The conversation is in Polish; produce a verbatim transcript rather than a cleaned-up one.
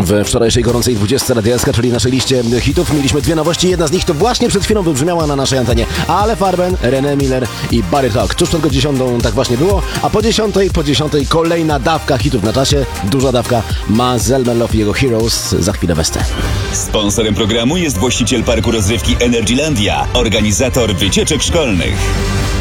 We wczorajszej gorącej dwudziestce Radia S K, czyli naszej liście hitów, mieliśmy dwie nowości. Jedna z nich to właśnie przed chwilą wybrzmiała na naszej antenie. Ale Farben, René Miller i Barry Talk. Tuż przed dziesiątą tak właśnie było, a po dziesiątej, po dziesiątej kolejna dawka hitów na czasie. Duża dawka. Mazel Melow i jego Heroes. Za chwilę Western. Sponsorem programu jest właściciel parku rozrywki Energylandia, organizator wycieczek szkolnych.